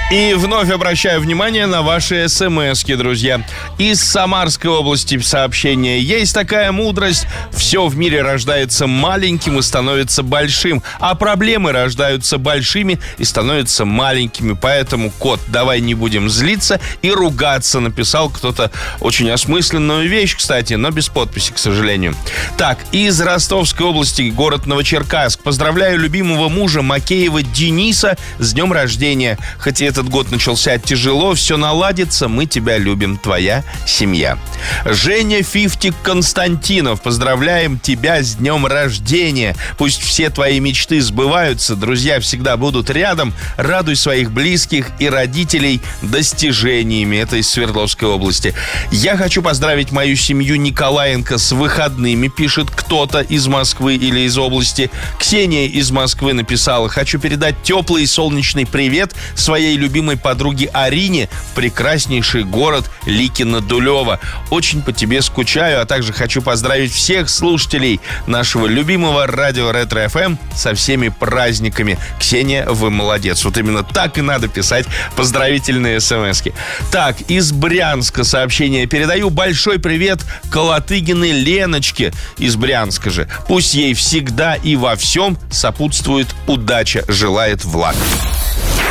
И вновь обращаю внимание на ваши смски, друзья. Из Самарской области сообщение. Есть такая мудрость: все в мире рождается маленьким и становится большим, а проблемы рождаются большими и становятся маленькими. Поэтому, кот, давай не будем злиться и ругаться. Написал кто-то очень осмысленную вещь, кстати, но без подписи, к сожалению. Так, из Ростовской области, город Новочеркасск. Поздравляю любимого мужа Макеева Дениса с днем рождения. Хотя этот год начался тяжело, все наладится, мы тебя любим, твоя семья. Женя Фифтик Константинов, поздравляем тебя с днем рождения. Пусть все твои мечты сбываются, друзья всегда будут рядом. Радуй своих близких и родителей достижениями. Это из Свердловской области. Я хочу поздравить мою семью Николаенко с выходными, пишет кто-то из Москвы или из области. Ксения из Москвы написала: хочу передать теплый и солнечный привет своей любимой подруге Арине в прекраснейший город Ликино-Дулево. Очень по тебе скучаю, а также хочу поздравить всех слушателей нашего любимого радио Ретро-ФМ со всеми праздниками. Ксения, вы молодец. Вот именно так и надо писать поздравительные смски. Так, из Брянска сообщение. Передаю большой привет Колотыгиной Леночке из Брянска же. Пусть ей всегда и во всем сопутствует удача, желает Влад.